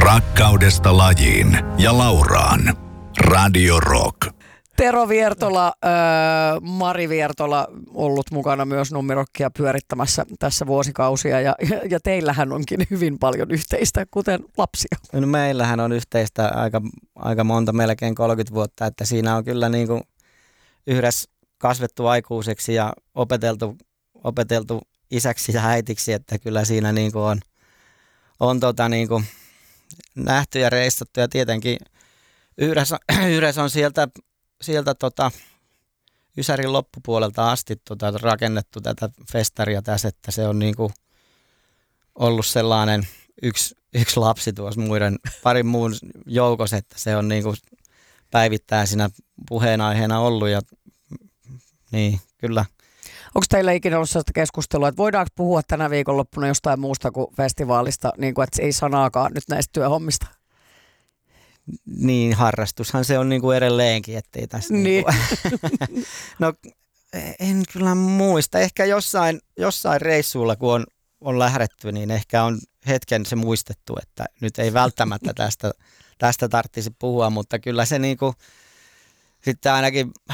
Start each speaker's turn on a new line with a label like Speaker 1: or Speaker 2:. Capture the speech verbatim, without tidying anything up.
Speaker 1: Rakkaudesta lajiin ja Lauraan. Radio Rock.
Speaker 2: Tero Viertola, äh, Mari Viertola ollut mukana myös Numirokkia pyörittämässä tässä vuosikausia ja, ja teillähän onkin hyvin paljon yhteistä, kuten lapsia.
Speaker 3: No meillähän on yhteistä aika, aika monta, melkein kolmekymmentä vuotta, että siinä on kyllä niin kuin yhdessä kasvettu aikuiseksi ja opeteltu, opeteltu isäksi ja äitiksi, että kyllä siinä niin kuin on, on tota niin kuin nähty ja reissattu ja tietenkin yhdessä, yhdessä on sieltä Sieltä tota, Ysärin loppupuolelta asti tota, rakennettu tätä festaria tässä, että se on niinku ollut sellainen yksi, yksi lapsi tuossa muiden, parin muun joukossa, että se on niinku päivittäin siinä puheenaiheena ollut ja niin, kyllä.
Speaker 2: Onko teillä ikinä ollut sellaista keskustelua, että voidaanko puhua tänä viikonloppuna jostain muusta kuin festivaalista, niin kuin, että ei sanaakaan nyt näistä työhommista?
Speaker 3: Niin, harrastushan se on niinku edelleenkin, ettei tässä
Speaker 2: niin.
Speaker 3: niinku. No en kyllä muista. Ehkä jossain, jossain reissulla, kun on, on lähdetty, niin ehkä on hetken se muistettu, että nyt ei välttämättä tästä, tästä tarvitsisi puhua, mutta kyllä se niinku sitten ainakin